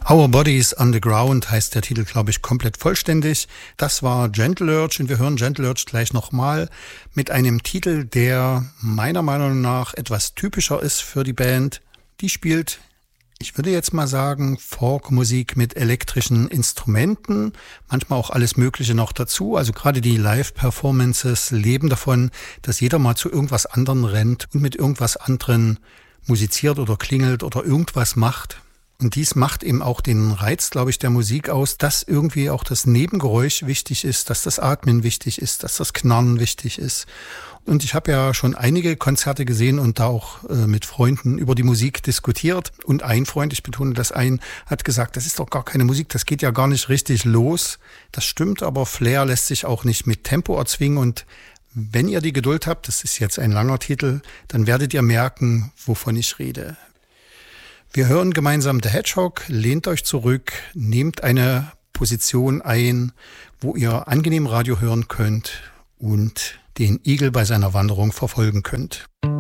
Our Bodies Underground heißt der Titel, glaube ich, komplett vollständig. Das war Gentle Lurch und wir hören Gentle Lurch gleich nochmal mit einem Titel, der meiner Meinung nach etwas typischer ist für die Band. Die spielt, ich würde jetzt mal sagen, Folkmusik mit elektrischen Instrumenten, manchmal auch alles Mögliche noch dazu. Also gerade die Live-Performances leben davon, dass jeder mal zu irgendwas anderem rennt und mit irgendwas anderem musiziert oder klingelt oder irgendwas macht. Und dies macht eben auch den Reiz, glaube ich, der Musik aus, dass irgendwie auch das Nebengeräusch wichtig ist, dass das Atmen wichtig ist, dass das Knarren wichtig ist. Und ich habe ja schon einige Konzerte gesehen und da auch mit Freunden über die Musik diskutiert. Und ein Freund, ich betone das ein, hat gesagt, das ist doch gar keine Musik, das geht ja gar nicht richtig los. Das stimmt, aber Flair lässt sich auch nicht mit Tempo erzwingen. Und wenn ihr die Geduld habt, das ist jetzt ein langer Titel, dann werdet ihr merken, wovon ich rede. Wir hören gemeinsam The Hedgehog, lehnt euch zurück, nehmt eine Position ein, wo ihr angenehm Radio hören könnt und den Igel bei seiner Wanderung verfolgen könnt.